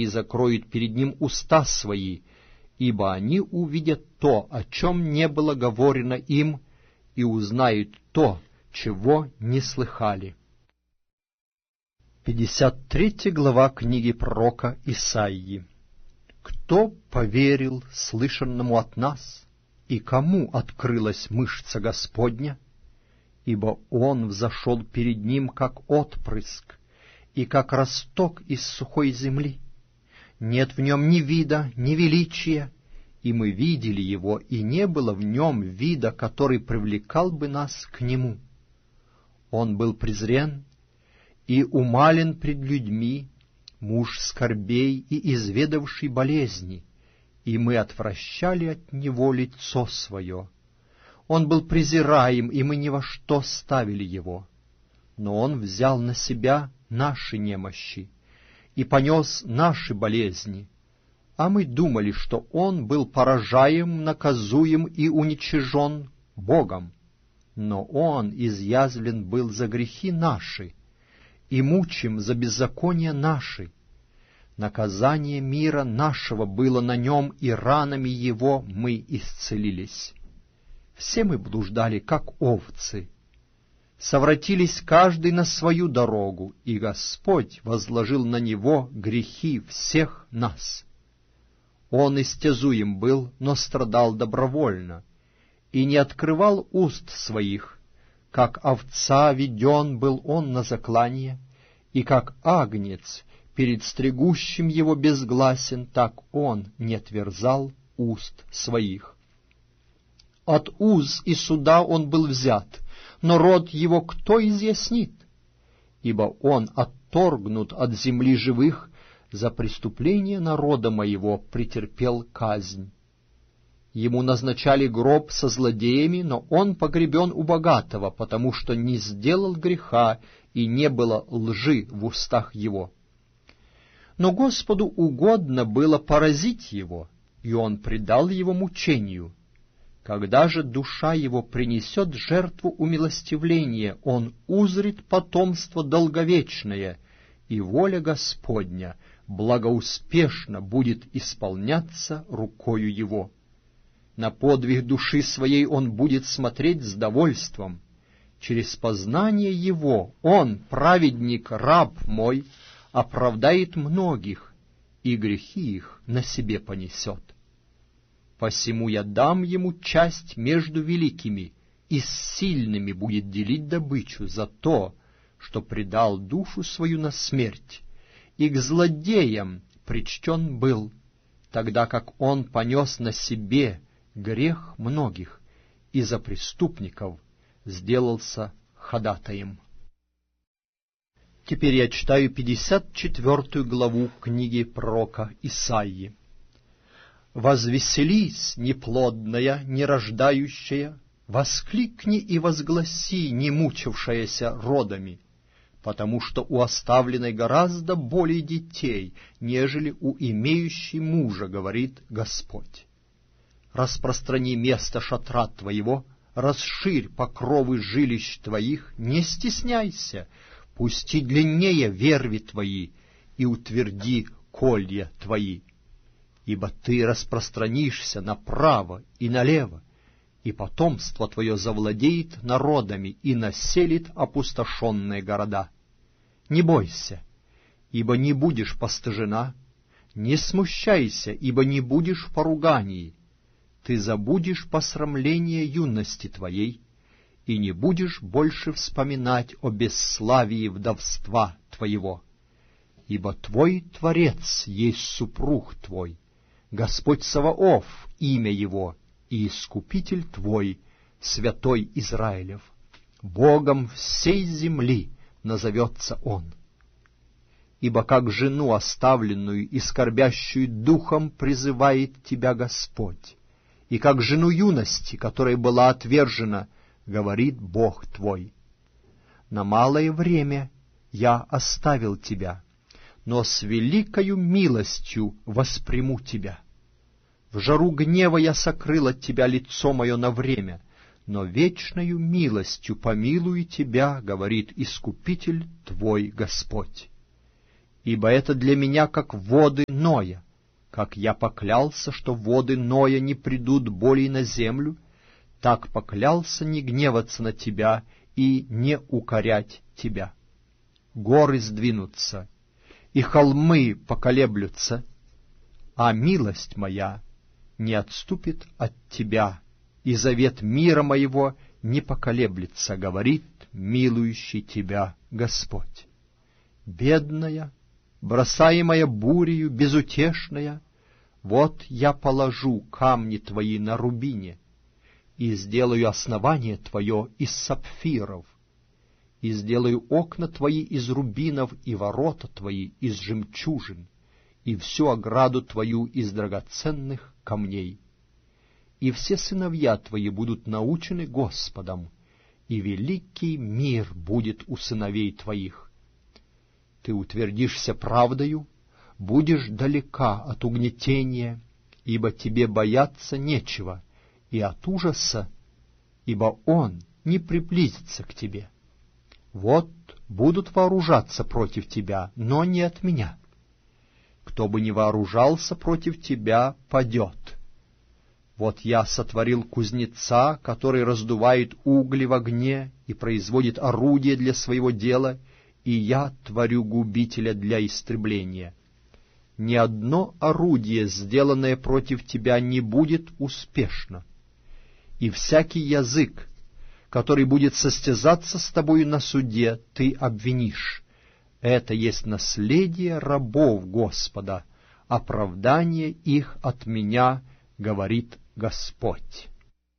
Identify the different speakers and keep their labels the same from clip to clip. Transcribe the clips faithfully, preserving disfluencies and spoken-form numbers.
Speaker 1: они закроют перед ним уста свои, ибо они увидят то, о чем не было говорено им, и узнают то, чего не слыхали. пятьдесят третья глава книги пророка Исаии. Кто поверил слышанному от нас, и кому открылась мышца Господня? Ибо Он взошел перед Ним, как отпрыск, и как росток из сухой земли. Нет в Нем ни вида, ни величия, и мы видели Его, и не было в Нем вида, который привлекал бы нас к Нему. Он был презрен и умален пред людьми, муж скорбей и изведавший болезни, и мы отвращали от Него лицо Свое. Он был презираем, и мы ни во что ставили Его. Но Он взял на себя наши немощи и понес наши болезни, а мы думали, что Он был поражаем, наказуем и уничижен Богом. Но Он изъязвлен был за грехи наши, и мучим за беззакония наши. Наказание мира нашего было на Нем, и ранами Его мы исцелились. Все мы блуждали, как овцы, совратились каждый на свою дорогу, и Господь возложил на Него грехи всех нас. Он истязуем был, но страдал добровольно, и не открывал уст своих. Как овца веден был Он на заклание, и как агнец перед стригущим Его безгласен, так Он не отверзал уст своих. От уз и суда Он был взят, но род Его кто изъяснит? Ибо Он отторгнут от земли живых, за преступление народа моего претерпел казнь. Ему назначали гроб со злодеями, но Он погребен у богатого, потому что не сделал греха, и не было лжи в устах Его. Но Господу угодно было поразить Его, и Он предал Его мучению. Когда же душа Его принесет жертву умилостивления, Он узрит потомство долговечное, и воля Господня благоуспешно будет исполняться рукою Его. На подвиг души своей Он будет смотреть с довольством. Через познание Его Он, праведник, раб мой, оправдает многих, и грехи их на себе понесет. Посему я дам Ему часть между великими, и с сильными будет делить добычу за то, что предал душу свою на смерть, и к злодеям причтен был, тогда как Он понес на себе грех многих, и за преступников сделался ходатаем. Теперь я читаю пятьдесят четвёртую главу книги пророка Исаии. «Возвеселись, неплодная, нерождающая, воскликни и возгласи, не мучившаяся родами, потому что у оставленной гораздо более детей, нежели у имеющей мужа, говорит Господь. Распространи место шатра твоего, расширь покровы жилищ твоих, не стесняйся, пусти длиннее верви твои и утверди колья твои. Ибо ты распространишься направо и налево, и потомство твое завладеет народами и населит опустошенные города. Не бойся, ибо не будешь постыжена, не смущайся, ибо не будешь в поругании. Ты забудешь посрамление юности твоей, и не будешь больше вспоминать о бесславии вдовства твоего. Ибо твой Творец есть супруг твой, Господь Саваоф — имя Его, и Искупитель твой, Святой Израилев. Богом всей земли назовется Он. Ибо как жену оставленную и скорбящую духом призывает тебя Господь, и как жену юности, которая была отвержена, говорит Бог твой. На малое время я оставил тебя, но с великою милостью восприму тебя. В жару гнева я сокрыл от тебя лицо мое на время, но вечною милостью помилую тебя, говорит Искупитель твой Господь. Ибо это для меня как воды Ноя, как я поклялся, что воды Ноя не придут более на землю, так поклялся не гневаться на тебя и не укорять тебя. Горы сдвинутся, и холмы поколеблются, а милость моя не отступит от тебя, и завет мира моего не поколеблется, говорит милующий тебя Господь. Бедная, бросаемая бурею, безутешная, вот я положу камни твои на рубине, и сделаю основание твое из сапфиров, и сделаю окна твои из рубинов, и ворота твои из жемчужин, и всю ограду твою из драгоценных камней. И все сыновья твои будут научены Господом, и великий мир будет у сыновей твоих. Ты утвердишься правдою, будешь далека от угнетения, ибо тебе бояться нечего, и от ужаса, ибо он не приблизится к тебе. Вот будут вооружаться против тебя, но не от меня. Кто бы ни вооружался против тебя, падет. Вот я сотворил кузнеца, который раздувает угли в огне и производит орудие для своего дела, и я творю губителя для истребления. Ни одно орудие, сделанное против тебя, не будет успешно, и всякий язык, который будет состязаться с тобою на суде, ты обвинишь. Это есть наследие рабов Господа, оправдание их от меня, говорит Господь.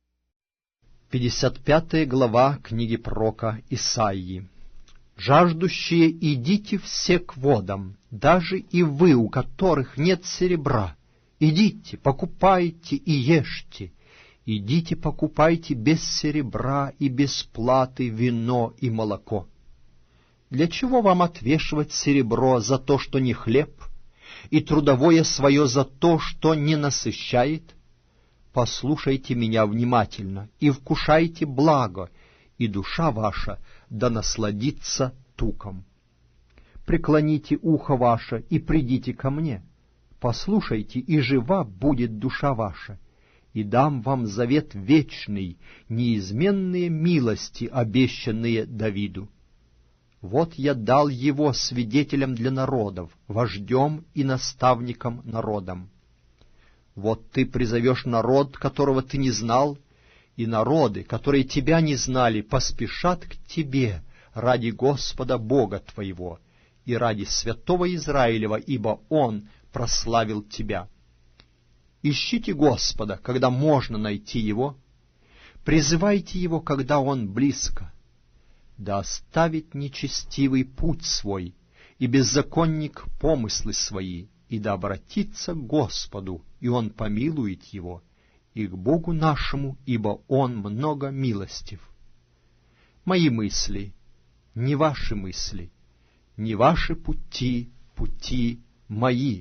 Speaker 1: пятьдесят пятая глава книги пророка Исаии. «Жаждущие, идите все к водам, даже и вы, у которых нет серебра. Идите, покупайте и ешьте. Идите, покупайте без серебра и без платы вино и молоко. Для чего вам отвешивать серебро за то, что не хлеб, и трудовое свое за то, что не насыщает? Послушайте меня внимательно и вкушайте благо, и душа ваша да насладится туком. Преклоните ухо ваше и придите ко мне. Послушайте, и жива будет душа ваша, и дам вам завет вечный, неизменные милости, обещанные Давиду. Вот я дал его свидетелем для народов, вождем и наставником народам. Вот ты призовешь народ, которого ты не знал, и народы, которые тебя не знали, поспешат к тебе ради Господа Бога твоего и ради святого Израилева, ибо Он прославил тебя. Ищите Господа, когда можно найти Его, призывайте Его, когда Он близко. Да оставит нечестивый путь свой, и беззаконник помыслы свои, и да обратится к Господу, и Он помилует его, и к Богу нашему, ибо Он много милостив. Мои мысли, не ваши мысли, не ваши пути, пути мои,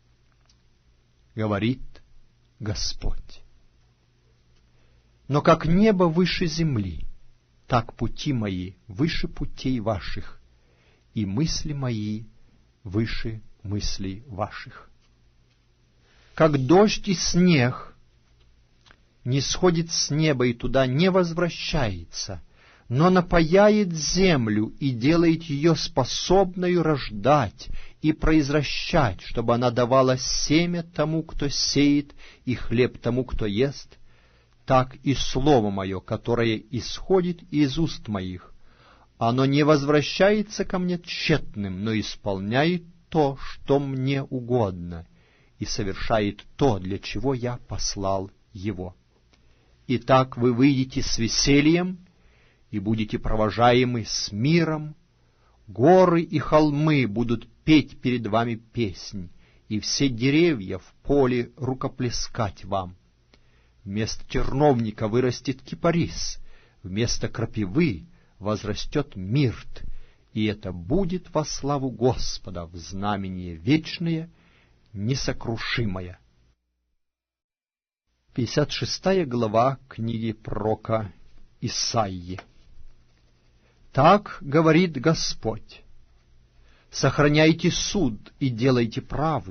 Speaker 1: говорит Господь. Но как небо выше земли, так пути мои выше путей ваших, и мысли мои выше мыслей ваших. Как дождь и снег не сходит с неба и туда не возвращается, но напояет землю и делает ее способною рождать и произращать, чтобы она давала семя тому, кто сеет, и хлеб тому, кто ест, так и слово мое, которое исходит из уст моих, оно не возвращается ко мне тщетным, но исполняет то, что мне угодно, и совершает то, для чего я послал его. Итак, вы выйдете с весельем и будете провожаемы с миром, горы и холмы будут петь перед вами песнь, и все деревья в поле рукоплескать вам. Вместо терновника вырастет кипарис, вместо крапивы возрастет мирт, и это будет во славу Господа, в знамение вечное, несокрушимое. пятьдесят шестая глава книги пророка Исаии. Так говорит Господь: сохраняйте суд и делайте правду,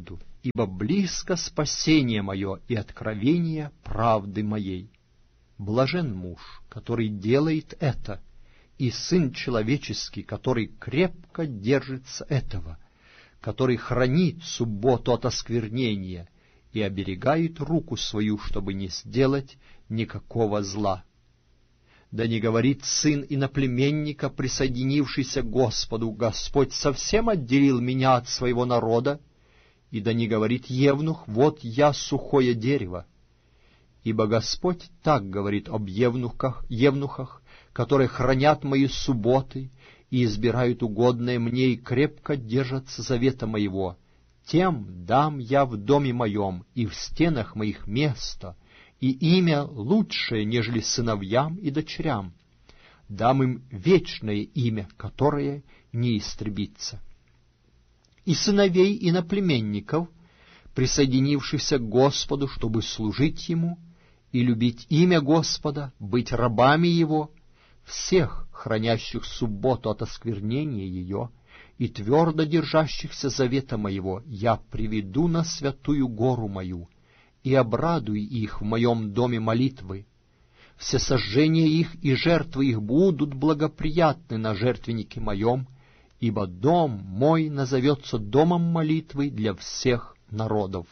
Speaker 1: ибо близко спасение мое и откровение правды моей. Блажен муж, который делает это, и сын человеческий, который крепко держится этого, который хранит субботу от осквернения и оберегает руку свою, чтобы не сделать никакого зла. Да не говорит сын иноплеменника, присоединившийся к Господу: Господь совсем отделил меня от своего народа, и да не говорит евнух: вот я сухое дерево. Ибо Господь так говорит об евнухах, евнухах, которые хранят мои субботы и избирают угодное мне и крепко держатся завета моего. Тем дам я в доме моем и в стенах моих место, и имя лучшее, нежели сыновьям и дочерям. Дам им вечное имя, которое не истребится. И сыновей иноплеменников, присоединившихся к Господу, чтобы служить Ему и любить имя Господа, быть рабами Его, всех, хранящих субботу от осквернения ее и твердо держащихся завета моего, я приведу на святую гору мою и обрадую их в моем доме молитвы. Все сожжения их и жертвы их будут благоприятны на жертвеннике моем, ибо дом мой назовется домом молитвы для всех народов.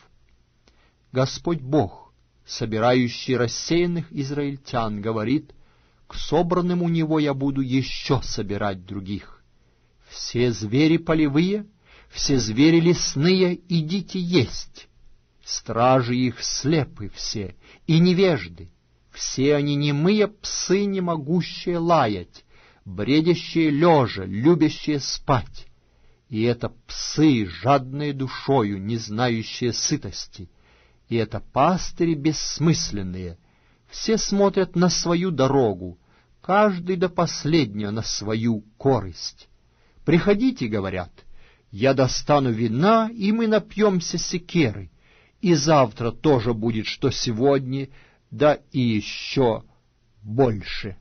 Speaker 1: Господь Бог, собирающий рассеянных израильтян, говорит: к собранным у него я буду еще собирать других. Все звери полевые, все звери лесные, идите есть. Стражи их слепы все и невежды, все они немые псы, не могущие лаять, бредящие лежа, любящие спать. И это псы, жадные душою, не знающие сытости, и это пастыри бессмысленные. Все смотрят на свою дорогу, каждый до последнего на свою корысть. «Приходите, — говорят, — я достану вина, и мы напьемся секеры, и завтра тоже будет, что сегодня, да и еще больше».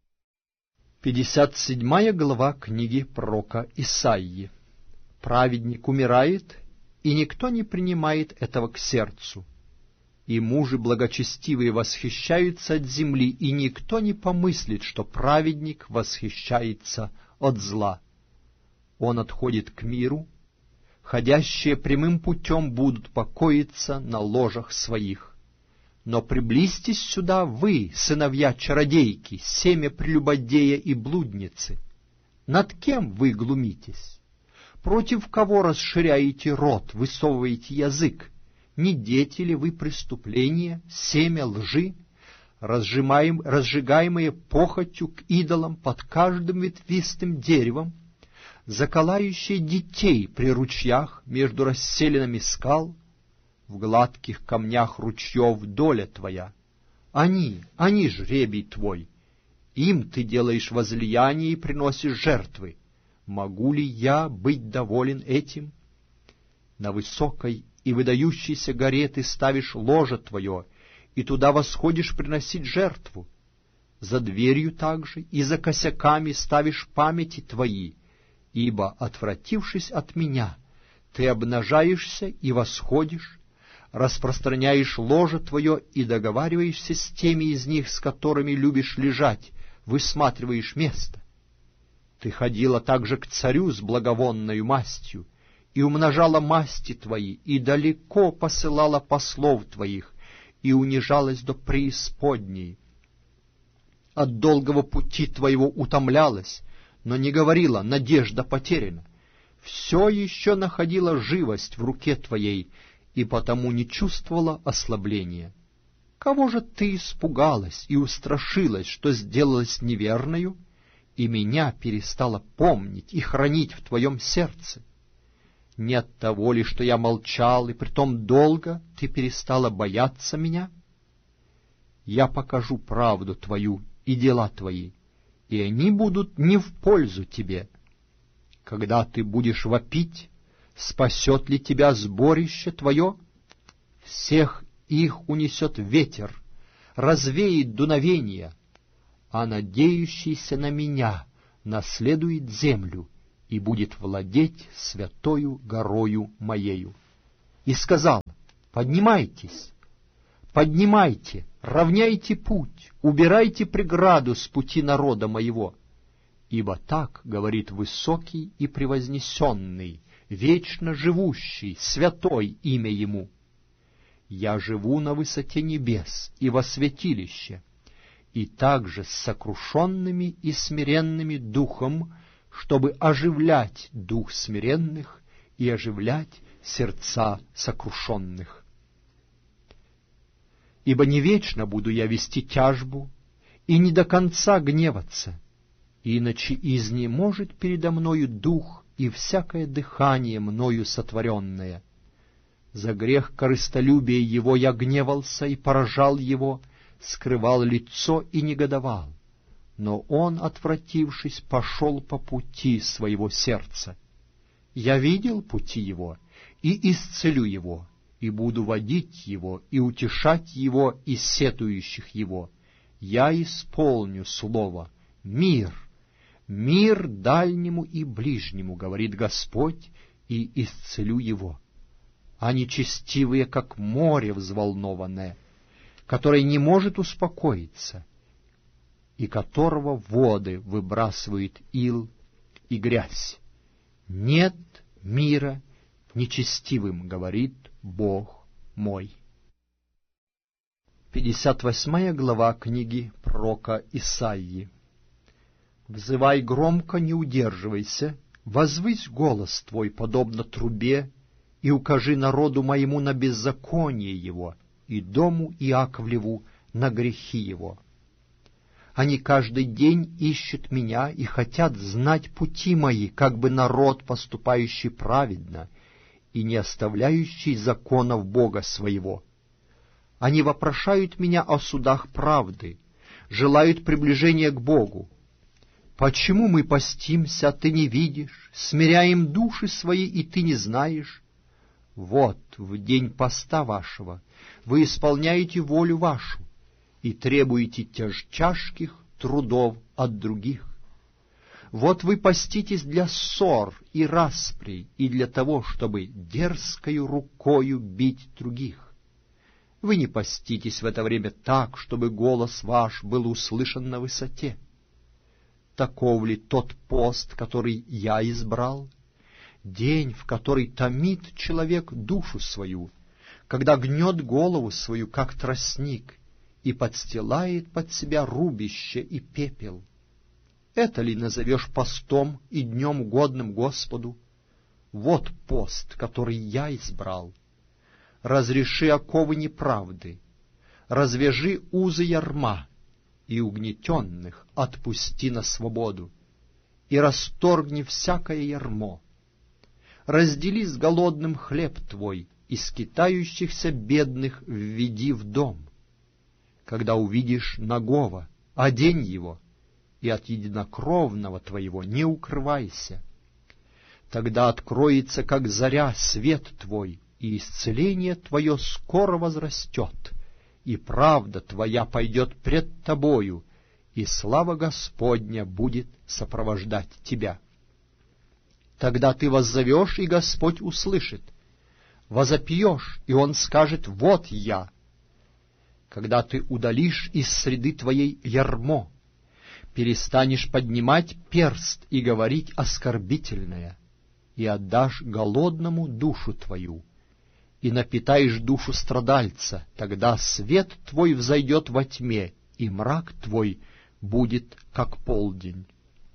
Speaker 1: пятьдесят седьмая глава книги пророка Исаии. Праведник умирает, и никто не принимает этого к сердцу. И мужи благочестивые восхищаются от земли, и никто не помыслит, что праведник восхищается от зла. Он отходит к миру, ходящие прямым путем будут покоиться на ложах своих. Но приблизьтесь сюда вы, сыновья чародейки, семя прелюбодея и блудницы. Над кем вы глумитесь? Против кого расширяете рот, высовываете язык? Не дети ли вы преступления, семя лжи, разжимаем, разжигаемые похотью к идолам под каждым ветвистым деревом, заколающие детей при ручьях между расселинами скал, в гладких камнях ручьев доля твоя? Они, они жребий твой, им ты делаешь возлияние и приносишь жертвы. Могу ли я быть доволен этим? На высокой и выдающейся горе ты ставишь ложе твое, и туда восходишь приносить жертву. За дверью также и за косяками ставишь памяти твои, ибо, отвратившись от меня, ты обнажаешься и восходишь, распространяешь ложе твое и договариваешься с теми из них, с которыми любишь лежать, высматриваешь место. Ты ходила также к царю с благовонною мастью, и умножала масти твои, и далеко посылала послов твоих, и унижалась до преисподней. От долгого пути твоего утомлялась, но не говорила: надежда потеряна. Все еще находила живость в руке твоей, и потому не чувствовала ослабления. Кого же ты испугалась и устрашилась, что сделалась неверною, и меня перестала помнить и хранить в твоем сердце? Не от того ли, что я молчал, и притом долго ты перестала бояться меня? Я покажу правду твою и дела твои, и они будут не в пользу тебе. Когда ты будешь вопить, спасет ли тебя сборище твое? Всех их унесет ветер, развеет дуновение, а надеющийся на меня наследует землю и будет владеть святою горою моею. и сказал: «Поднимайтесь, поднимайте, равняйте путь, убирайте преграду с пути народа моего. Ибо так говорит высокий и превознесенный, вечно живущий, святой имя Ему. Я живу на высоте небес и во святилище, и также с сокрушенными и смиренными духом, чтобы оживлять дух смиренных и оживлять сердца сокрушенных. Ибо не вечно буду я вести тяжбу и не до конца гневаться, иначе изнеможет передо мною дух и всякое дыхание мною сотворенное. За грех корыстолюбия его я гневался и поражал его, скрывал лицо и негодовал. Но он, отвратившись, пошел по пути своего сердца. Я видел пути его и исцелю его, и буду водить его и утешать его и сетующих его. Я исполню слово «Мир». «Мир дальнему и ближнему, говорит Господь, и исцелю его». А нечестивые, как море взволнованное, которое не может успокоиться, и которого воды выбрасывают ил и грязь. Нет мира нечестивым, говорит Бог мой. пятьдесят восьмая глава книги пророка Исаии. «Взывай громко, не удерживайся, возвысь голос твой, подобно трубе, и укажи народу моему на беззаконие его, и дому Иаковлеву на грехи его. Они каждый день ищут меня и хотят знать пути мои, как бы народ, поступающий праведно и не оставляющий законов Бога своего. Они вопрошают меня о судах правды, желают приближения к Богу. Почему мы постимся, а ты не видишь, смиряем души свои, и ты не знаешь? Вот в день поста вашего вы исполняете волю вашу и требуете тяжких трудов от других. Вот вы поститесь для ссор и распри и для того, чтобы дерзкою рукою бить других. Вы не поститесь в это время так, чтобы голос ваш был услышан на высоте. Таков ли тот пост, который я избрал? День, в который томит человек душу свою, когда гнет голову свою, как тростник, и подстилает под себя рубище и пепел. Это ли назовешь постом и днем угодным Господу? Вот пост, который я избрал. Разреши оковы неправды, развяжи узы ярма, и угнетенных отпусти на свободу, и расторгни всякое ярмо. Раздели с голодным хлеб твой, и скитающихся бедных введи в дом. Когда увидишь нагого, одень его, и от единокровного твоего не укрывайся. Тогда откроется, как заря, свет твой, и исцеление твое скоро возрастет, и правда твоя пойдет пред тобою, и слава Господня будет сопровождать тебя. Тогда ты воззовешь, и Господь услышит, возопьешь, и Он скажет: «Вот я». Когда ты удалишь из среды твоей ярмо, перестанешь поднимать перст и говорить оскорбительное, и отдашь голодному душу твою, и напитаешь душу страдальца, тогда свет твой взойдет во тьме, и мрак твой будет, как полдень.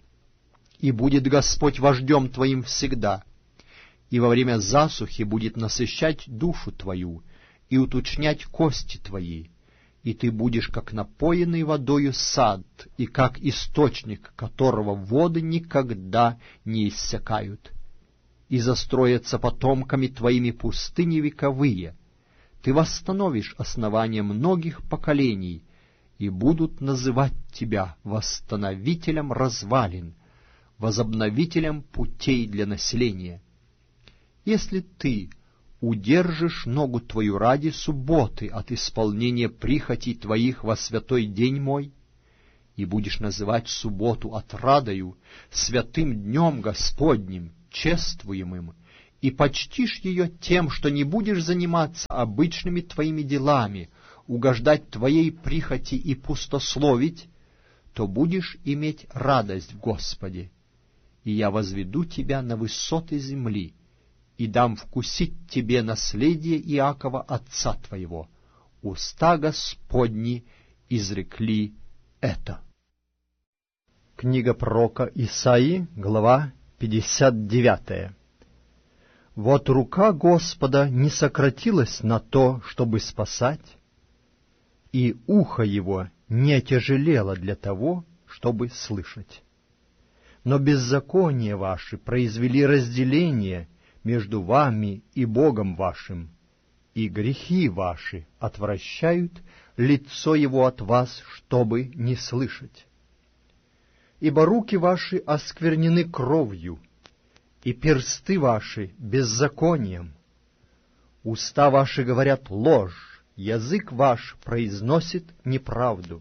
Speaker 1: И будет Господь вождем твоим всегда, и во время засухи будет насыщать душу твою и уточнять кости твои, и ты будешь, как напоенный водою сад, и как источник, которого воды никогда не иссякают. И застроятся потомками твоими пустыни вековые, ты восстановишь основания многих поколений, и будут называть тебя восстановителем развалин, возобновителем путей для населения. Если ты удержишь ногу твою ради субботы от исполнения прихотей твоих во святой день мой, и будешь называть субботу отрадою, святым днем Господним, чествуемым, и почтишь ее тем, что не будешь заниматься обычными твоими делами, угождать твоей прихоти и пустословить, то будешь иметь радость в Господе. И я возведу тебя на высоты земли, и дам вкусить тебе наследие Иакова отца твоего. Уста Господни изрекли это». Книга пророка Исаии, глава пятьдесят девятая. «Вот рука Господа не сократилась на то, чтобы спасать, и ухо его не отяжелело для того, чтобы слышать. Но беззакония ваши произвели разделение между вами и Богом вашим, и грехи ваши отвращают лицо его от вас, чтобы не слышать. Ибо руки ваши осквернены кровью, и персты ваши беззаконием. Уста ваши говорят ложь, язык ваш произносит неправду.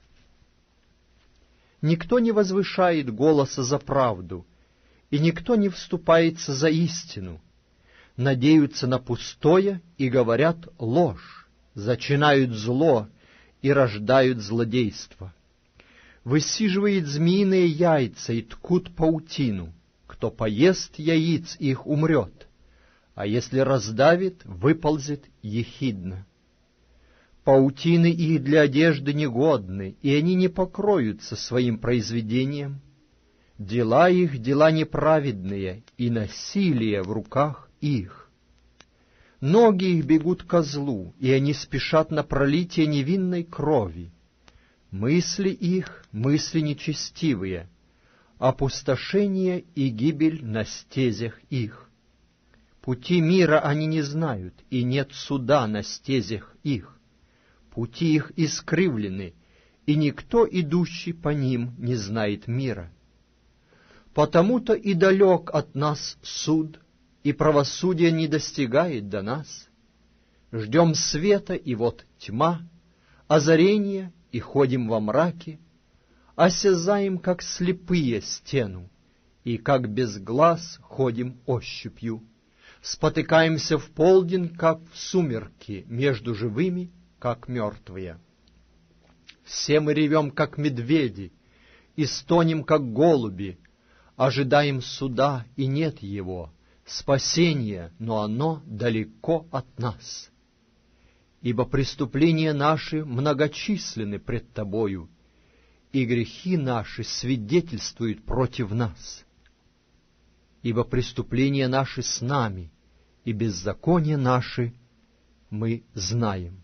Speaker 1: Никто не возвышает голоса за правду, и никто не вступается за истину. Надеются на пустое и говорят ложь, зачинают зло и рождают злодейство. Высиживает змеиные яйца и ткут паутину. Кто поест яиц их, умрет, а если раздавит, выползет ехидно. Паутины их для одежды негодны, и они не покроются своим произведением. Дела их — дела неправедные, и насилие в руках их. Ноги их бегут ко злу, и они спешат на пролитие невинной крови. Мысли их — мысли нечестивые, опустошение и гибель на стезях их. Пути мира они не знают, и нет суда на стезях их. Пути их искривлены, и никто, идущий по ним, не знает мира. Потому-то и далек от нас суд, и правосудие не достигает до нас. Ждем света, и вот тьма, озарение, и ходим во мраке, осязаем, как слепые, стену, и как без глаз ходим ощупью. Спотыкаемся в полдень, как в сумерки, между живыми, как мертвые. Все мы ревем, как медведи, и стонем, как голуби, ожидаем суда, и нет его, спасения, но оно далеко от нас. Ибо преступления наши многочисленны пред Тобою, и грехи наши свидетельствуют против нас. Ибо преступления наши с нами, и беззакония наши мы знаем.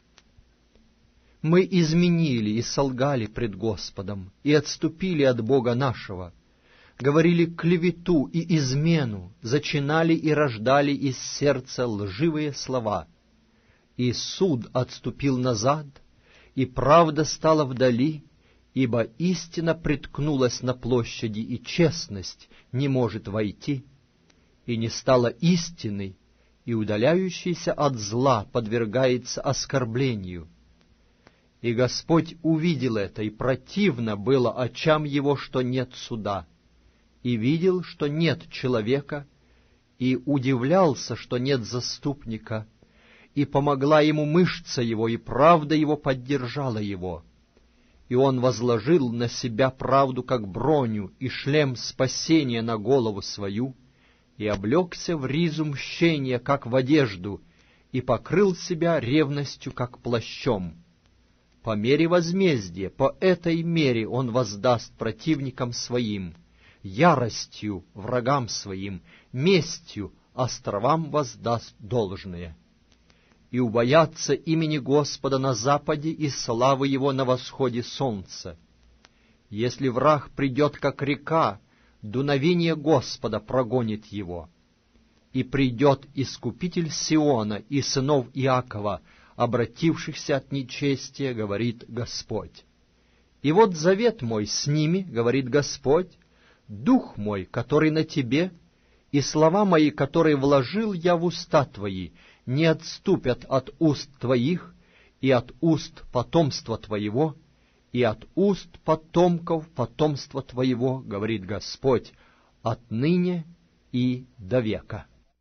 Speaker 1: Мы изменили и солгали пред Господом, и отступили от Бога нашего, говорили клевету и измену, зачинали и рождали из сердца лживые слова. И суд отступил назад, и правда стала вдали, ибо истина приткнулась на площади, и честность не может войти, и не стала истиной, и удаляющийся от зла подвергается оскорблению. И Господь увидел это, и противно было очам его, что нет суда, и видел, что нет человека, и удивлялся, что нет заступника, и помогла ему мышца его, и правда его поддержала его. И он возложил на себя правду, как броню, и шлем спасения на голову свою, и облегся в ризу мщения, как в одежду, и покрыл себя ревностью, как плащом. По мере возмездия, по этой мере он воздаст противникам своим, яростью врагам своим, местью островам воздаст должное. И убоятся имени Господа на западе и славы Его на восходе солнца. Если враг придет, как река, дуновение Господа прогонит его. И придет Искупитель Сиона и сынов Иакова, обратившихся от нечестия, говорит Господь. И вот завет мой с ними, говорит Господь, дух мой, который на тебе, и слова мои, которые вложил я в уста твои, не отступят от уст твоих, и от уст потомства твоего, и от уст потомков потомства твоего, говорит Господь, отныне и до века.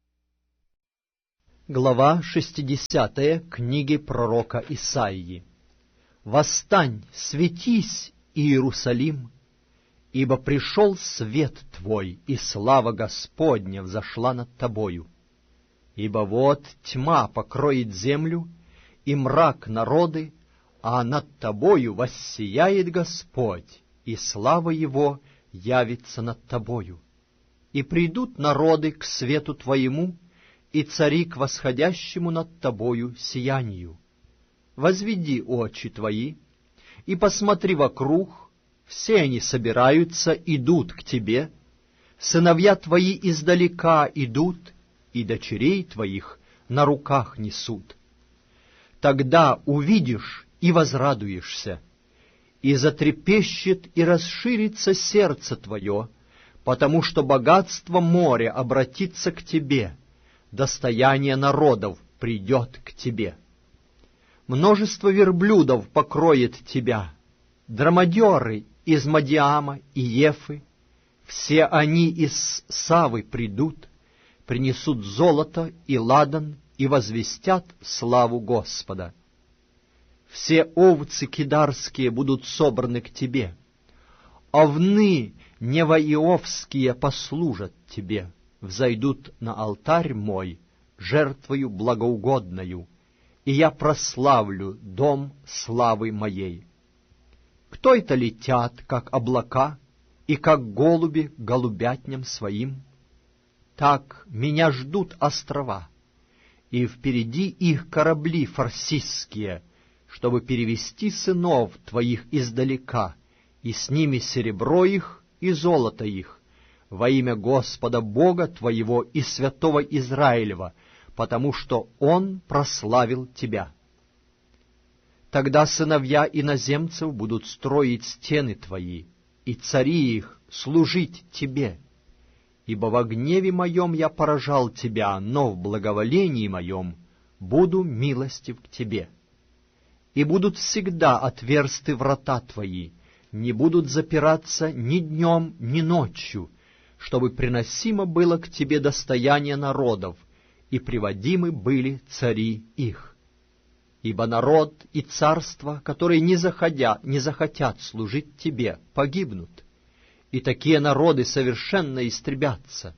Speaker 1: Глава шестидесятая книги пророка Исаии. «Восстань, светись, Иерусалим, ибо пришел свет твой, и слава Господня взошла над тобою. Ибо вот тьма покроет землю, и мрак народы, а над тобою воссияет Господь, и слава Его явится над тобою. И придут народы к свету твоему, и цари к восходящему над тобою сиянию. Возведи очи твои, и посмотри вокруг, все они собираются, идут к тебе, сыновья твои издалека идут, и дочерей твоих на руках несут. Тогда увидишь и возрадуешься, и затрепещет и расширится сердце твое, потому что богатство моря обратится к тебе, достояние народов придет к тебе. Множество верблюдов покроет тебя, драмадеры из Мадиама и Ефы, все они из Савы придут, принесут золото и ладан и возвестят славу Господа. Все овцы кидарские будут собраны к тебе, овны неваиовские послужат тебе, взойдут на алтарь мой жертвою благоугодною, и я прославлю дом славы моей. Кто это летят, как облака, и как голуби голубятням своим? Так меня ждут острова, и впереди их корабли фарсисские, чтобы перевести сынов твоих издалека, и с ними серебро их и золото их, во имя Господа Бога твоего и святого Израилева, потому что Он прославил тебя. Тогда сыновья иноземцев будут строить стены твои, и цари их служить тебе. Ибо во гневе моем я поражал тебя, но в благоволении моем буду милостив к тебе. И будут всегда отверсты врата твои, не будут запираться ни днем, ни ночью, чтобы приносимо было к тебе достояние народов, и приводимы были цари их. Ибо народ и царство, которые не заходя, не захотят служить тебе, погибнут, и такие народы совершенно истребятся.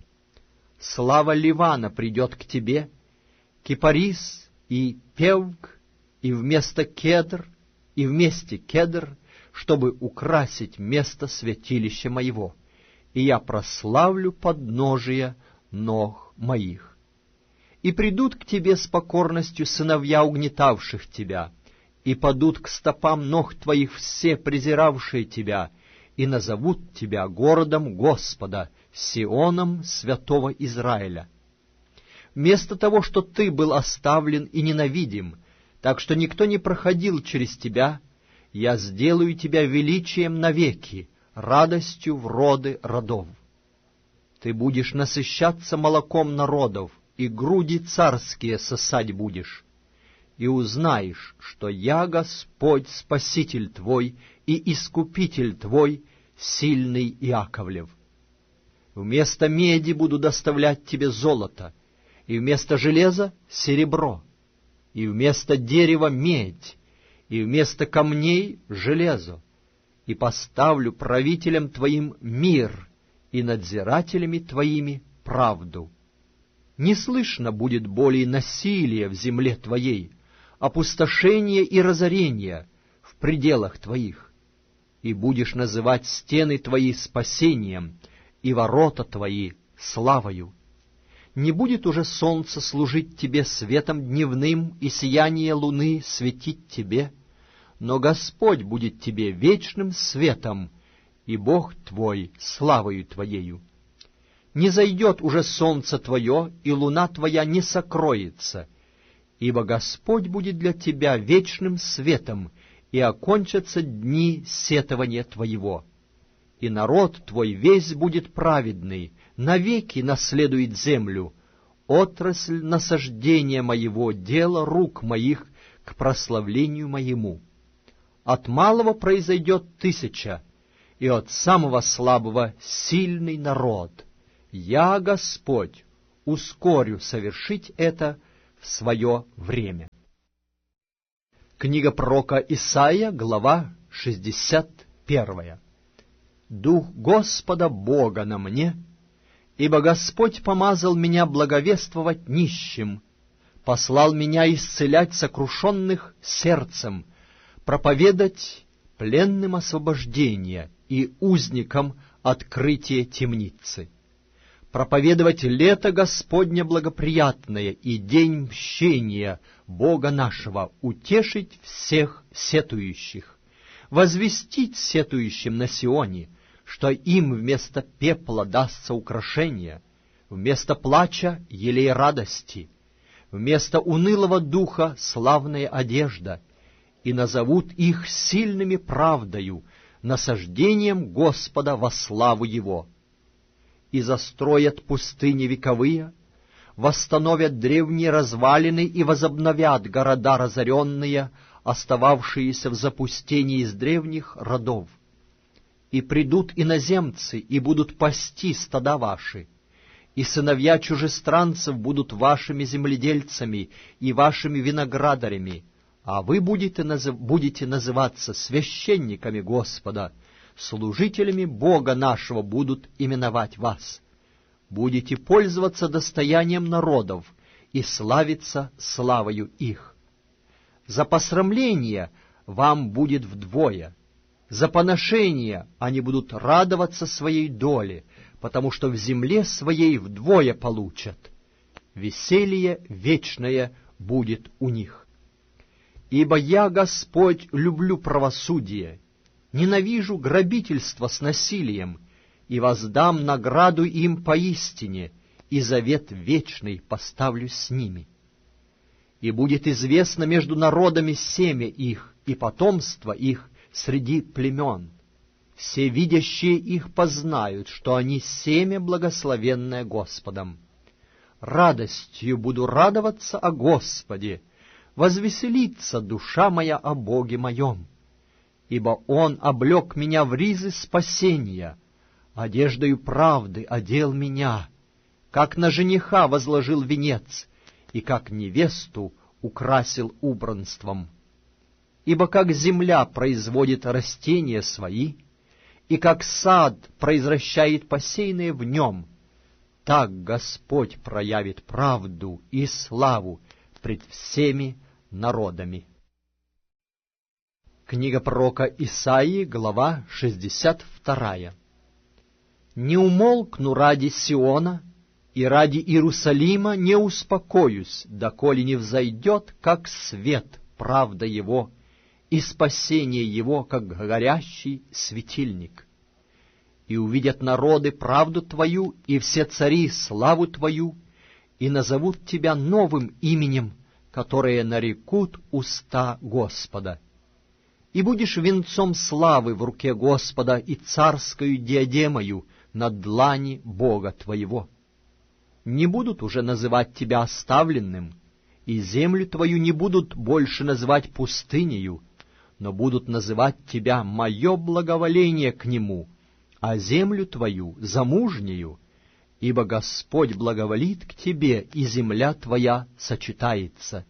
Speaker 1: Слава Ливана придет к тебе, кипарис и певк, и вместо кедр, и вместе кедр, чтобы украсить место святилища моего, и я прославлю подножие ног моих. И придут к тебе с покорностью сыновья угнетавших тебя, и падут к стопам ног твоих все презиравшие тебя, и назовут тебя городом Господа, Сионом святого Израиля. Вместо того, что ты был оставлен и ненавидим, так что никто не проходил через тебя, я сделаю тебя величием навеки, радостью в роды родов. Ты будешь насыщаться молоком народов, и груди царские сосать будешь, и узнаешь, что я Господь, Спаситель твой и Искупитель твой, сильный Иаковлев. Вместо меди буду доставлять тебе золото, и вместо железа — серебро, и вместо дерева — медь, и вместо камней — железо, и поставлю правителям твоим мир, и надзирателями твоими правду. Не слышно будет более насилия в земле твоей, опустошения и разорения в пределах твоих, и будешь называть стены твои спасением и ворота твои славою. Не будет уже солнце служить тебе светом дневным и сияние луны светить тебе, но Господь будет тебе вечным светом, и Бог твой славою твоею. Не зайдет уже солнце твое, и луна твоя не сокроется, ибо Господь будет для тебя вечным светом, и окончатся дни сетования твоего. И народ твой весь будет праведный, навеки наследует землю, отрасль насаждения моего, дело рук моих к прославлению моему. От малого произойдет тысяча, и от самого слабого сильный народ. Я, Господь, ускорю совершить это в свое время. Книга пророка Исаия, глава шестьдесят первая. Дух Господа Бога на мне, ибо Господь помазал меня благовествовать нищим, послал меня исцелять сокрушенных сердцем, проповедать пленным освобождение и узникам открытие темницы, проповедовать лето Господне благоприятное и день мщения Бога нашего, утешить всех сетующих, возвестить сетующим на Сионе, что им вместо пепла дастся украшение, вместо плача — елей радости, вместо унылого духа — славная одежда, и назовут их сильными правдою, насаждением Господа во славу Его. И застроят пустыни вековые, восстановят древние развалины и возобновят города разоренные, остававшиеся в запустении из древних родов. И придут иноземцы, и будут пасти стада ваши, и сыновья чужестранцев будут вашими земледельцами и вашими виноградарями, а вы будете, назыв... будете называться священниками Господа, служителями Бога нашего будут именовать вас. Будете пользоваться достоянием народов и славиться славою их. За посрамление вам будет вдвое, за поношение они будут радоваться своей доле, потому что в земле своей вдвое получат. Веселье вечное будет у них. Ибо я, Господь, люблю правосудие, ненавижу грабительство с насилием, и воздам награду им поистине, и завет вечный поставлю с ними. И будет известно между народами семя их и потомство их среди племен. Все видящие их познают, что они семя благословенное Господом. Радостью буду радоваться о Господе, возвеселится душа моя о Боге моем. Ибо Он облек меня в ризы спасения, одеждою правды одел меня, как на жениха возложил венец, и как невесту украсил убранством. Ибо как земля производит растения свои, и как сад произвращает посеянное в нем, так Господь проявит правду и славу пред всеми народами. Книга пророка Исаии, глава шестьдесят вторая. «Не умолкну ради Сиона, и ради Иерусалима не успокоюсь, доколе не взойдет, как свет, правда его, и спасение его, как горящий светильник. И увидят народы правду твою, и все цари славу твою, и назовут тебя новым именем, которое нарекут уста Господа. И будешь венцом славы в руке Господа и царскою диадемою на длани Бога твоего. Не будут уже называть тебя оставленным, и землю твою не будут больше называть пустынею, но будут называть тебя мое благоволение к нему, а землю твою замужнею, ибо Господь благоволит к тебе, и земля твоя сочетается.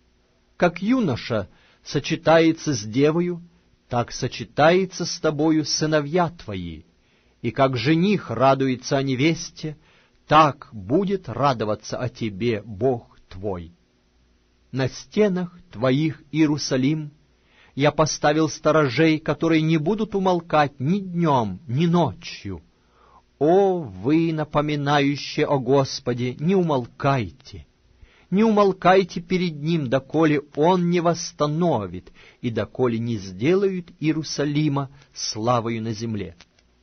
Speaker 1: Как юноша сочетается с девою, так сочетается с тобою сыновья твои, и как жених радуется о невесте, так будет радоваться о тебе Бог твой. На стенах твоих, Иерусалим, я поставил сторожей, которые не будут умолкать ни днем, ни ночью. О, вы, напоминающие о Господе, не умолкайте! Не умолкайте перед Ним, доколе Он не восстановит, и доколе не сделают Иерусалима славою на земле.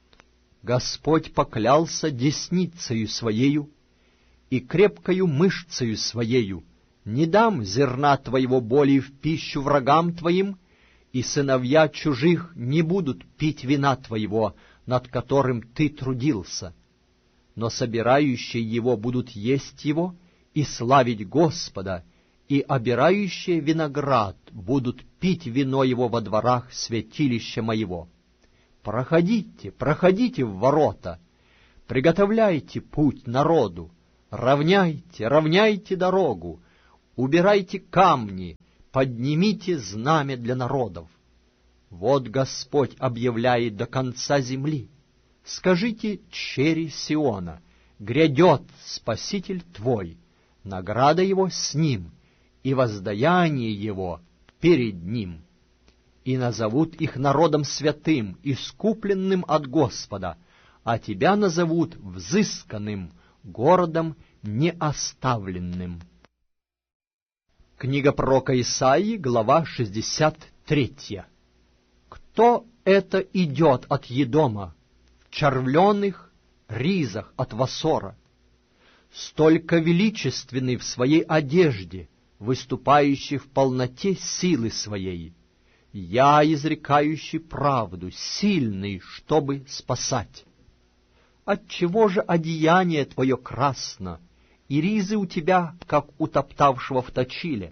Speaker 1: Господь поклялся десницею Своею и крепкою мышцею Своею: не дам зерна Твоего более в пищу врагам Твоим, и сыновья чужих не будут пить вина Твоего, над которым Ты трудился. Но собирающие его будут есть его и славить Господа, и обирающие виноград будут пить вино его во дворах святилища моего. Проходите, проходите в ворота, приготовляйте путь народу, равняйте, равняйте дорогу, убирайте камни, поднимите знамя для народов. Вот Господь объявляет до конца земли. Скажите чери Сиона, грядет Спаситель твой, награда его с ним, и воздаяние его перед ним. И назовут их народом святым, искупленным от Господа, а тебя назовут взысканным, городом неоставленным. Книга пророка Исаии, глава шестьдесят третья. Кто это идет от Едома, в червленых ризах от Васора, столько величественный в своей одежде, выступающий в полноте силы своей? Я, изрекающий правду, сильный, чтобы спасать. Отчего же одеяние твое красно, и ризы у тебя, как у топтавшего в точиле?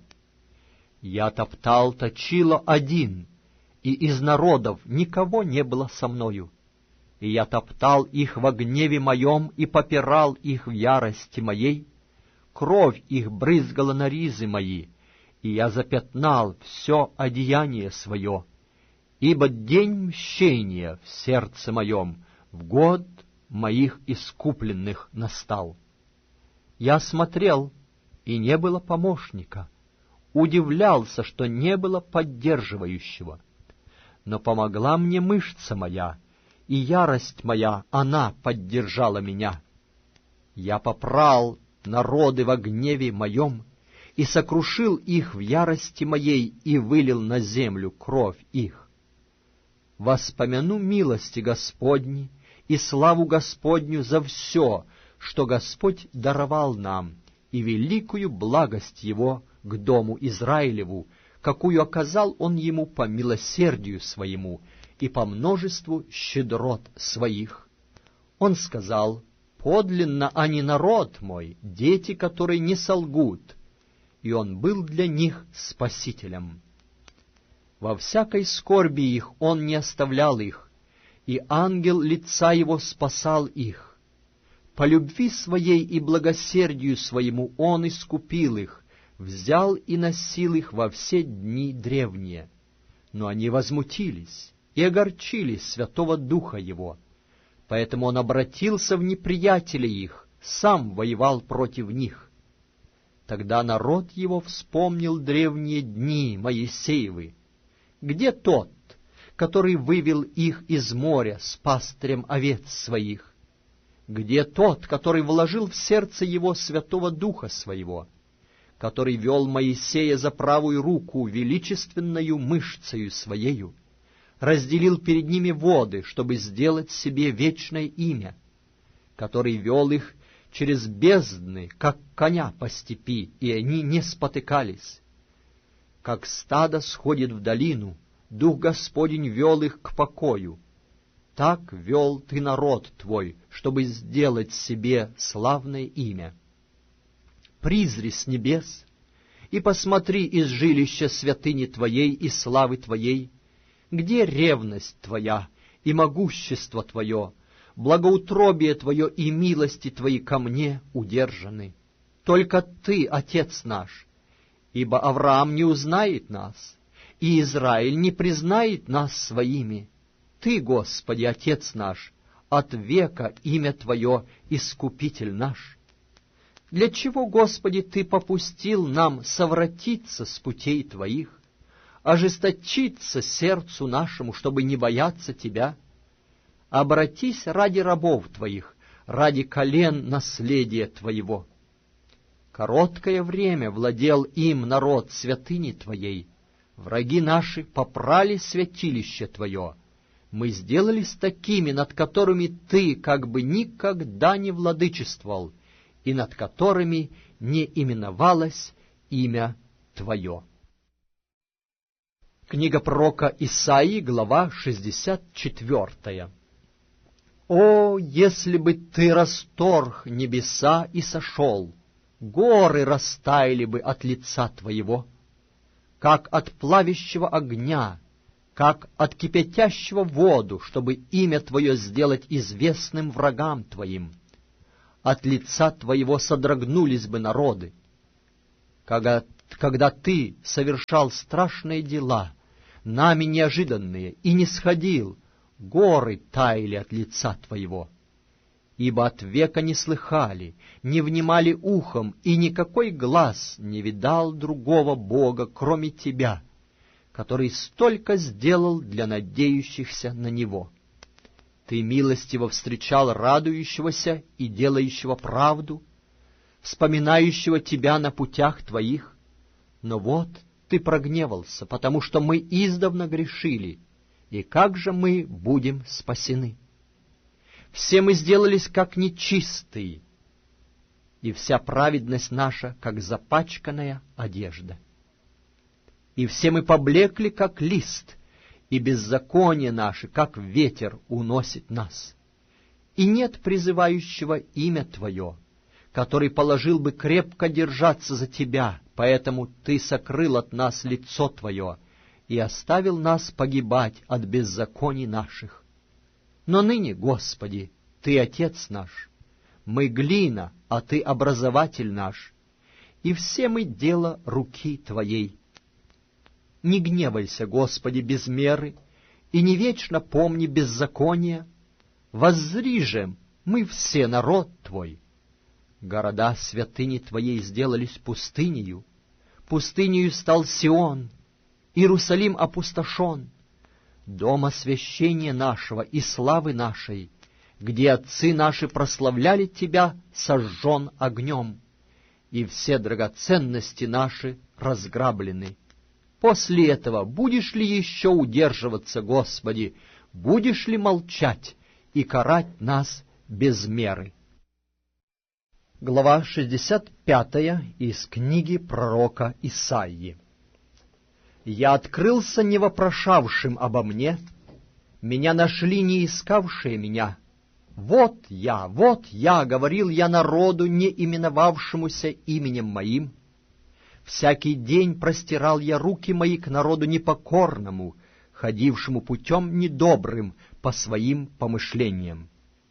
Speaker 1: Я топтал точило один, и из народов никого не было со мною. И я топтал их во гневе моем и попирал их в ярости моей. Кровь их брызгала на ризы мои, и я запятнал все одеяние свое. Ибо день мщения в сердце моем, в год моих искупленных настал. Я смотрел, и не было помощника, удивлялся, что не было поддерживающего. Но помогла мне мышца моя, и ярость моя, она поддержала меня. Я попрал народы во гневе моем, и сокрушил их в ярости моей, и вылил на землю кровь их. Воспомяну милости Господни и славу Господню за все, что Господь даровал нам, и великую благость Его к дому Израилеву, какую оказал Он ему по милосердию своему и по множеству щедрот своих. Он сказал: «Подлинно они народ мой, дети, которые не солгут», и Он был для них спасителем. Во всякой скорби их Он не оставлял их, и ангел лица Его спасал их. По любви Своей и благосердию Своему Он искупил их, взял и носил их во все дни древние. Но они возмутились и огорчили Святого Духа Его, поэтому Он обратился в неприятелей их, сам воевал против них. Тогда народ его вспомнил древние дни Моисеевы. Где тот, который вывел их из моря с пастырем овец своих? Где тот, который вложил в сердце его Святого Духа Своего, который вел Моисея за правую руку величественною мышцею Своею, разделил перед ними воды, чтобы сделать себе вечное имя, который вел их через бездны, как коня по степи, и они не спотыкались? Как стадо сходит в долину, Дух Господень вел их к покою. Так вел ты народ твой, чтобы сделать себе славное имя. Призри с небес и посмотри из жилища святыни твоей и славы твоей, где ревность твоя и могущество твое, благоутробие твое и милости твои ко мне удержаны. Только ты, Отец наш, ибо Авраам не узнает нас, и Израиль не признает нас своими. Ты, Господи, Отец наш, от века имя Твое, Искупитель наш. Для чего, Господи, Ты попустил нам совратиться с путей Твоих, ожесточиться сердцу нашему, чтобы не бояться Тебя? Обратись ради рабов Твоих, ради колен наследия Твоего. Короткое время владел им народ святыни Твоей, враги наши попрали святилище Твое. Мы сделались такими, над которыми Ты как бы никогда не владычествовал, и над которыми не именовалось имя Твое. Книга пророка Исаии, глава шестьдесят четвертая. «О, если бы Ты расторг небеса и сошел, горы растаяли бы от лица Твоего, как от плавящего огня, как от кипятящего воду, чтобы имя Твое сделать известным врагам Твоим. От лица Твоего содрогнулись бы народы. Когда когда Ты совершал страшные дела, нами неожиданные, и не сходил, горы таяли от лица Твоего. Ибо от века не слыхали, не внимали ухом, и никакой глаз не видал другого Бога, кроме Тебя, который столько сделал для надеющихся на Него. Ты милостиво встречал радующегося и делающего правду, вспоминающего Тебя на путях Твоих. Но вот Ты прогневался, потому что мы издавна грешили, и как же мы будем спасены? Все мы сделались как нечистые, и вся праведность наша, как запачканная одежда. И все мы поблекли, как лист, и беззаконие наше, как ветер, уносит нас. И нет призывающего имя Твое, который положил бы крепко держаться за Тебя, поэтому Ты сокрыл от нас лицо Твое и оставил нас погибать от беззаконий наших. Но ныне, Господи, Ты Отец наш, мы глина, а Ты образователь наш, и все мы дело руки Твоей. Не гневайся, Господи, без меры, и не вечно помни беззакония. Воззри же, мы все народ Твой. Города святыни Твоей сделались пустынею, пустынею стал Сион, Иерусалим опустошен, дом освящения нашего и славы нашей, где отцы наши прославляли Тебя, сожжен огнем, и все драгоценности наши разграблены. После этого будешь ли еще удерживаться, Господи, будешь ли молчать и карать нас без меры? Глава шестьдесят пятая из книги пророка Исаии. «Я открылся не вопрошавшим обо мне, меня нашли не искавшие меня. Вот я, вот я, говорил я народу, не именовавшемуся именем моим. Всякий день простирал я руки мои к народу непокорному, ходившему путем недобрым по своим помышлениям.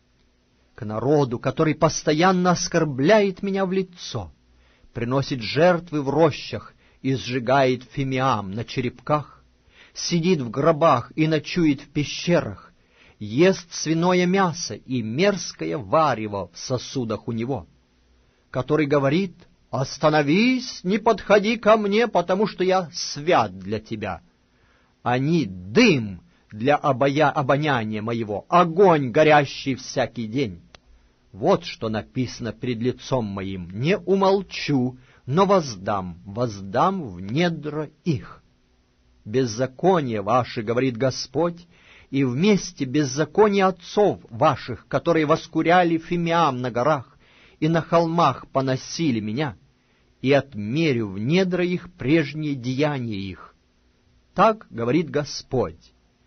Speaker 1: К народу, который постоянно оскорбляет меня в лицо, приносит жертвы в рощах и сжигает фимиам на черепках, сидит в гробах и ночует в пещерах, ест свиное мясо и мерзкое варево в сосудах у него, который говорит: «Остановись, не подходи ко мне, потому что я свят для тебя». Они — дым для обоя... обоняния моего, огонь, горящий всякий день. Вот что написано пред лицом моим: не умолчу, но воздам, воздам в недра их. Беззаконие ваше, говорит Господь, и вместе беззаконие отцов ваших, которые воскуряли фимиам на горах и на холмах поносили меня, и отмерю в недра их прежние деяния их. Так говорит Господь.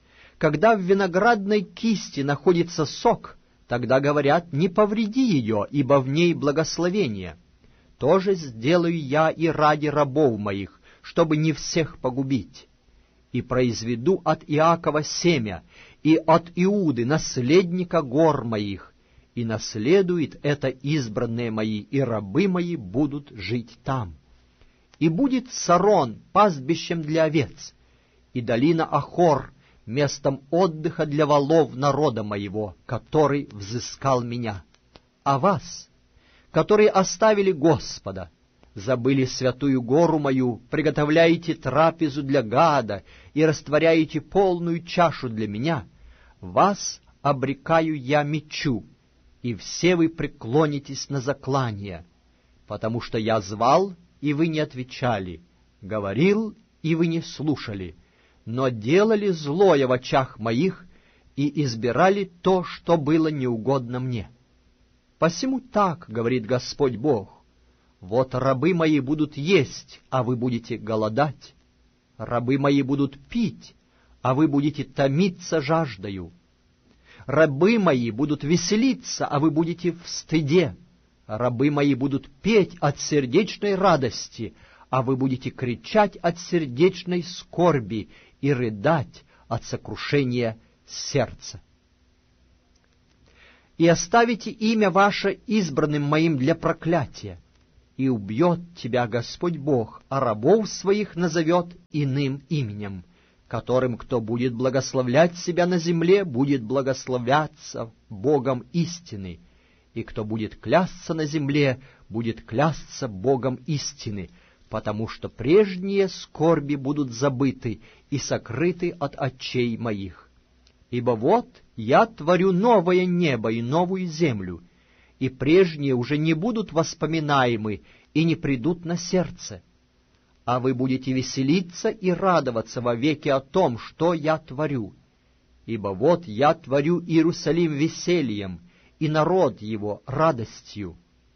Speaker 1: Когда в виноградной кисти находится сок, тогда говорят: не повреди ее, ибо в ней благословение. То же сделаю я и ради рабов моих, чтобы не всех погубить. И произведу от Иакова семя, и от Иуды наследника гор моих, и наследует это избранные мои, и рабы мои будут жить там. И будет Сарон пастбищем для овец, и долина Ахор местом отдыха для волов народа моего, который взыскал меня. А вас, которые оставили Господа, забыли святую гору мою, приготовляете трапезу для гада и растворяете полную чашу для меня, вас обрекаю я мечу, и все вы преклонитесь на заклание, потому что я звал, и вы не отвечали, говорил, и вы не слушали, но делали злое в очах моих и избирали то, что было неугодно мне. Посему так говорит Господь Бог: вот рабы мои будут есть, а вы будете голодать, рабы мои будут пить, а вы будете томиться жаждою. Рабы мои будут веселиться, а вы будете в стыде. Рабы мои будут петь от сердечной радости, а вы будете кричать от сердечной скорби и рыдать от сокрушения сердца. И оставите имя ваше избранным моим для проклятия, и убьет тебя Господь Бог, а рабов своих назовет иным именем, которым кто будет благословлять себя на земле, будет благословляться Богом истины, и кто будет клясться на земле, будет клясться Богом истины, потому что прежние скорби будут забыты и сокрыты от очей моих. Ибо вот я творю новое небо и новую землю, и прежние уже не будут воспоминаемы и не придут на сердце. А вы будете веселиться и радоваться вовеки о том, что я творю. Ибо вот я творю Иерусалим весельем, и народ его радостью.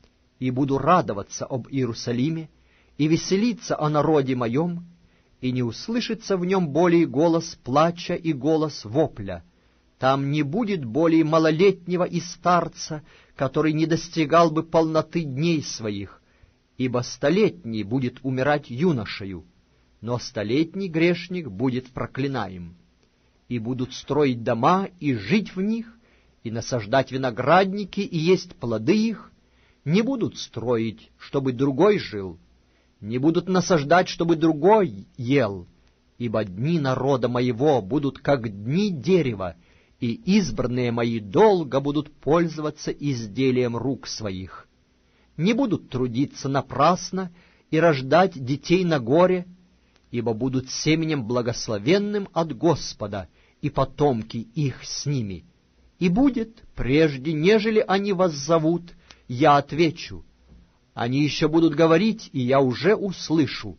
Speaker 1: И буду радоваться об Иерусалиме, и веселиться о народе моем, и не услышится в нем более голос плача и голос вопля. Там не будет более малолетнего и старца, который не достигал бы полноты дней своих, ибо столетний будет умирать юношею, но столетний грешник будет проклинаем. И будут строить дома и жить в них, и насаждать виноградники и есть плоды их, не будут строить, чтобы другой жил, не будут насаждать, чтобы другой ел, ибо дни народа моего будут как дни дерева, и избранные мои долго будут пользоваться изделием рук своих. Не будут трудиться напрасно и рождать детей на горе, ибо будут семенем благословенным от Господа, и потомки их с ними. И будет, прежде нежели они вас зовут, я отвечу. Они еще будут говорить, и я уже услышу.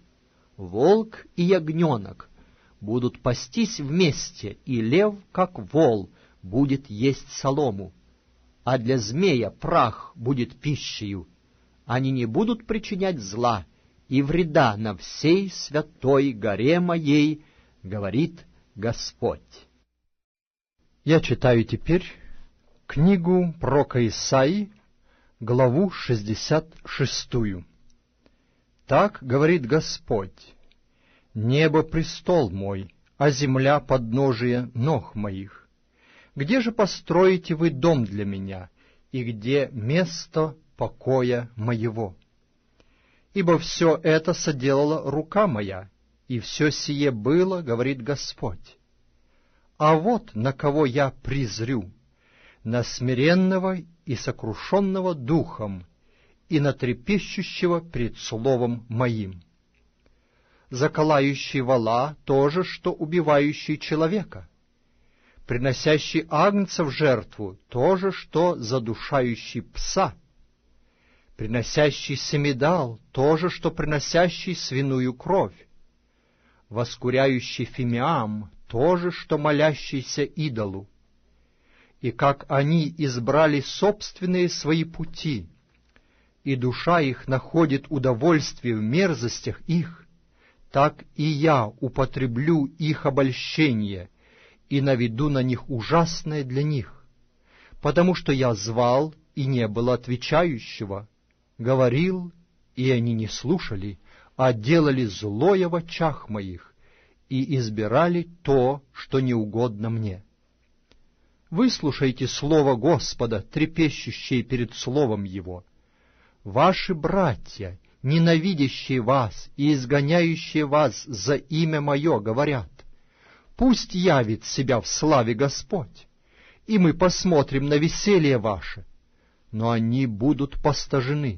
Speaker 1: Волк и ягненок будут пастись вместе, и лев, как вол, будет есть солому, а для змея прах будет пищею. Они не будут причинять зла и вреда на всей святой горе моей, говорит Господь.
Speaker 2: Я читаю теперь книгу пророка Исаии, главу шестьдесят шестую. Так говорит Господь: «Небо — престол мой, а земля — подножие ног моих. Где же построите вы дом для меня, и где место покоя моего? Ибо все это соделала рука моя, и все сие было, говорит Господь. А вот на кого я презрю, на смиренного и сокрушенного духом, и на трепещущего пред словом моим. Заколающий вола — то же, что убивающий человека, приносящий агнца в жертву — то же, что задушающий пса, приносящий семидал — то же, что приносящий свиную кровь, воскуряющий фимиам — то же, что молящийся идолу. И как они избрали собственные свои пути, и душа их находит удовольствие в мерзостях их, так и я употреблю их обольщение и наведу на них ужасное для них, потому что я звал, и не было отвечающего, говорил, и они не слушали, а делали злое в очах моих, и избирали то, что неугодно мне. Выслушайте слово Господа, трепещущее перед словом Его. Ваши братья, ненавидящие вас и изгоняющие вас за имя Мое, говорят: пусть явит себя в славе Господь, и мы посмотрим на веселье ваше, но они будут постажены.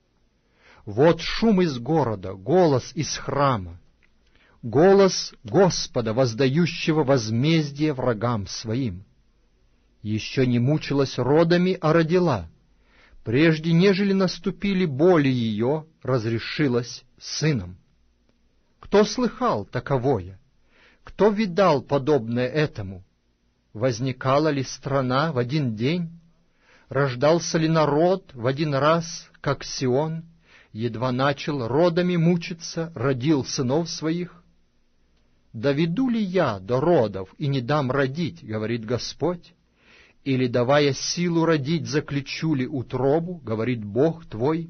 Speaker 2: Вот шум из города, голос из храма, голос Господа, воздающего возмездие врагам своим. Еще не мучилась родами, а родила. Прежде нежели наступили боли ее, разрешилась сыном. Кто слыхал таковое? Кто видал подобное этому? Возникала ли страна в один день? Рождался ли народ в один раз, как Сион? Едва начал родами мучиться, родил сынов своих? «Доведу ли я до родов и не дам родить, — говорит Господь, — или, давая силу родить, заключу ли утробу, — говорит Бог твой?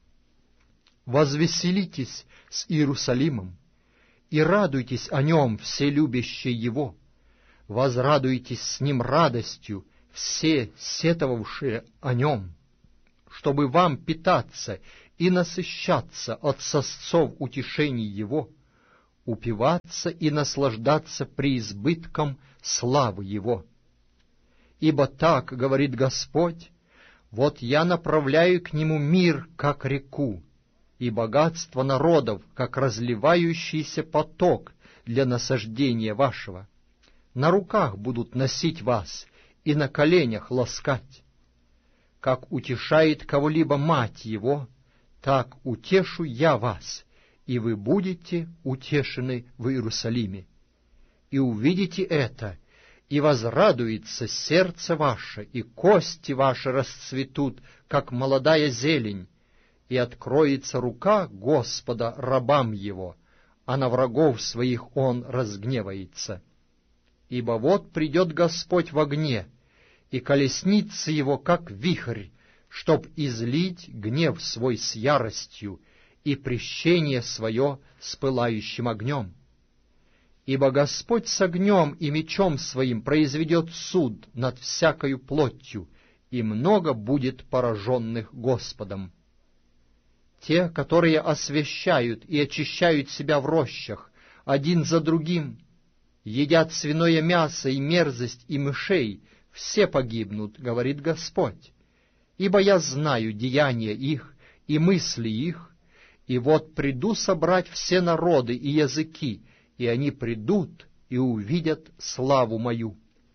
Speaker 2: Возвеселитесь с Иерусалимом и радуйтесь о нем, все любящие его. Возрадуйтесь с ним радостью, все сетовавшие о нем, чтобы вам питаться и насыщаться от сосцов утешений Его, упиваться и наслаждаться преизбытком славы Его. Ибо так, говорит Господь, вот я направляю к Нему мир, как реку, и богатство народов, как разливающийся поток для насаждения вашего. На руках будут носить вас и на коленях ласкать. Как утешает кого-либо мать его, так утешу я вас, и вы будете утешены в Иерусалиме. И увидите это, и возрадуется сердце ваше, и кости ваши расцветут, как молодая зелень, и откроется рука Господа рабам Его, а на врагов своих Он разгневается. Ибо вот придет Господь в огне, и колесница Его, как вихрь, чтоб излить гнев свой с яростью и прещение свое с пылающим огнем. Ибо Господь с огнем и мечом своим произведет суд над всякою плотью, и много будет пораженных Господом. Те, которые освящают и очищают себя в рощах, один за другим, едят свиное мясо и мерзость и мышей, все погибнут, говорит Господь. Ибо я знаю деяния их и мысли их, и вот приду собрать все народы и языки, и они придут и увидят славу мою.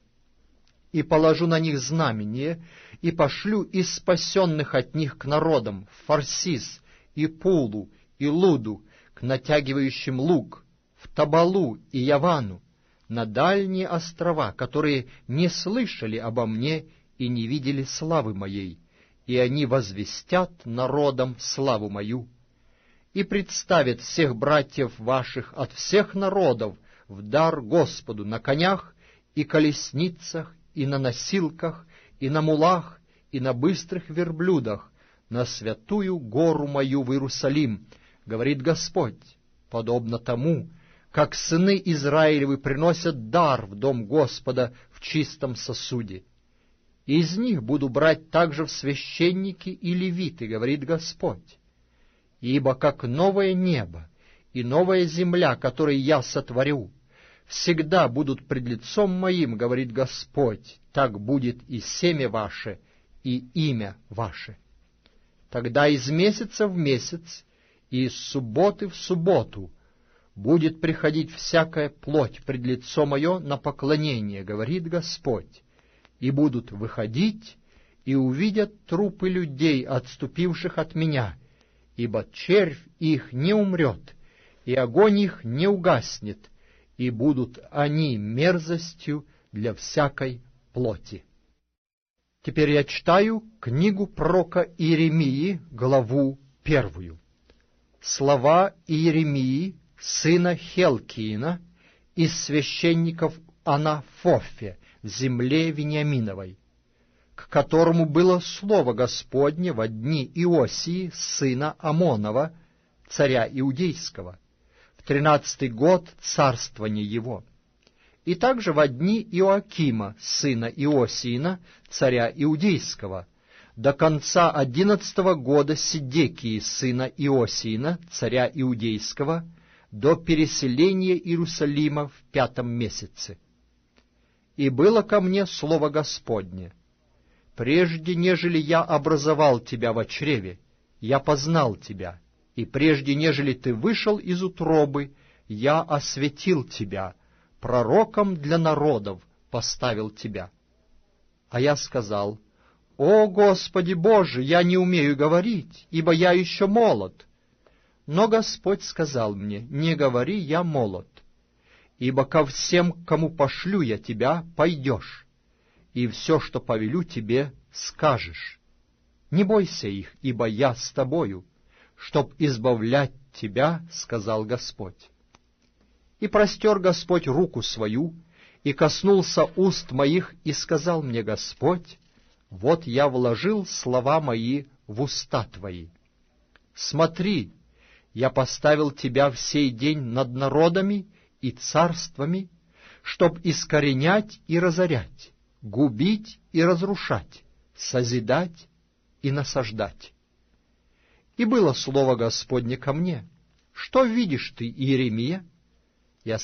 Speaker 2: И положу на них знамение, и пошлю из спасенных от них к народам в Фарсис, и Пулу, и Луду, к натягивающим лук, в Табалу и Явану, на дальние острова, которые не слышали обо мне и не видели славы моей, и они возвестят народам славу мою, и представят всех братьев ваших от всех народов в дар Господу на конях и колесницах, и на носилках, и на мулах, и на быстрых верблюдах, на святую гору мою в Иерусалим, говорит Господь, подобно тому, как сыны Израилевы приносят дар в дом Господа в чистом сосуде. И из них буду брать также в священники и левиты, говорит Господь. Ибо как новое небо и новая земля, которые я сотворю, всегда будут пред лицом моим, говорит Господь, так будет и семя ваше, и имя ваше. Тогда из месяца в месяц и из субботы в субботу будет приходить всякая плоть пред лицо мое на поклонение, говорит Господь, и будут выходить и увидят трупы людей, отступивших от меня, ибо червь их не умрет, и огонь их не угаснет, и будут они мерзостью для всякой плоти. Теперь я читаю книгу пророка Иеремии, главу первую. Слова Иеремии, сына Хелкиина, из священников Анафофе, в земле Вениаминовой, к которому было слово Господне во дни Иосии, сына Амонова, царя Иудейского, в тринадцатый год царствования его, и также во дни Иоакима, сына Иосиина, царя Иудейского, до конца одиннадцатого года Седекии, сына Иосиина, царя Иудейского, до переселения Иерусалима в пятом месяце. И было ко мне слово Господне: прежде нежели я образовал тебя во чреве, я познал тебя, и прежде нежели ты вышел из утробы, я осветил тебя, пророком для народов поставил тебя. А я сказал: «О, Господи Боже, я не умею говорить, ибо я еще молод». Но Господь сказал мне: «Не говори, я молод, ибо ко всем, кому пошлю я тебя, пойдешь, и все, что повелю тебе, скажешь. Не бойся их, ибо я с тобою, чтоб избавлять тебя, сказал Господь». И простер Господь руку свою, и коснулся уст моих, и сказал мне Господь: «Вот я вложил слова мои в уста твои. Смотри, я поставил тебя в сей день над народами и царствами, чтоб искоренять и разорять, губить и разрушать, созидать и насаждать.
Speaker 1: И было слово Господне ко мне: что видишь ты, Иеремия?